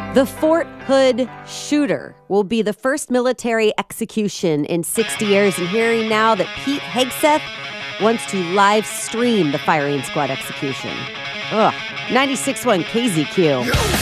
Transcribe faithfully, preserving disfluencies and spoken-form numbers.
The Fort Hood shooter will be the first military execution in sixty years. And hearing now that Pete Hegseth wants to live stream the firing squad execution. Ugh. ninety-six point one K Z Q.